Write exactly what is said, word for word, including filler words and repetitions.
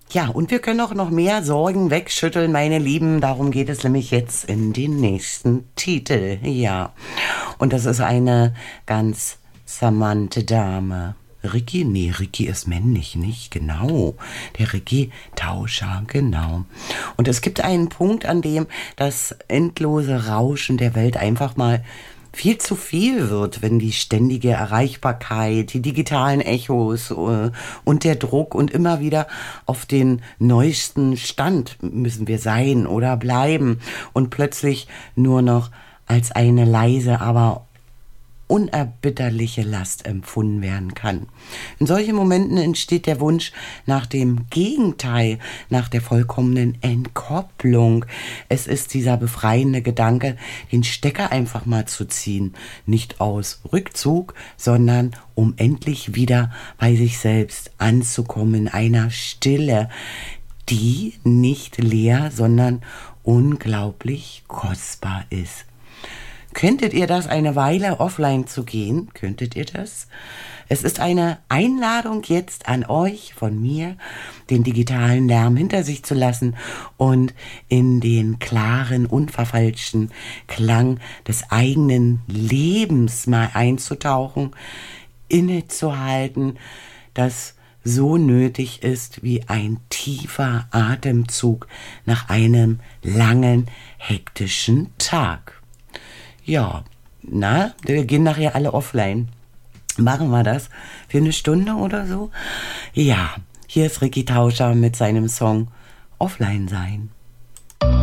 Ja, und wir können auch noch mehr Sorgen wegschütteln, meine Lieben. Darum geht es nämlich jetzt in den nächsten Titel. Ja, und das ist eine ganz charmante Dame. Ricky? Nee, Ricky ist männlich, nicht? Genau. Der Ricky-Tauscher, genau. Und es gibt einen Punkt, an dem das endlose Rauschen der Welt einfach mal viel zu viel wird, wenn die ständige Erreichbarkeit, die digitalen Echos äh, und der Druck und immer wieder auf den neuesten Stand müssen wir sein oder bleiben und plötzlich nur noch als eine leise, aber unerbitterliche Last empfunden werden kann. In solchen Momenten entsteht der Wunsch nach dem Gegenteil, nach der vollkommenen Entkopplung. Es ist dieser befreiende Gedanke, den Stecker einfach mal zu ziehen. Nicht aus Rückzug, sondern um endlich wieder bei sich selbst anzukommen, in einer Stille, die nicht leer, sondern unglaublich kostbar ist. Könntet ihr das, eine Weile offline zu gehen? Könntet ihr das? Es ist eine Einladung jetzt an euch von mir, den digitalen Lärm hinter sich zu lassen und in den klaren, unverfälschten Klang des eigenen Lebens mal einzutauchen, innezuhalten, das so nötig ist wie ein tiefer Atemzug nach einem langen, hektischen Tag. Ja, na, wir gehen nachher alle offline. Machen wir das für eine Stunde oder so? Ja, hier ist Ricky Tauscher mit seinem Song Offline sein.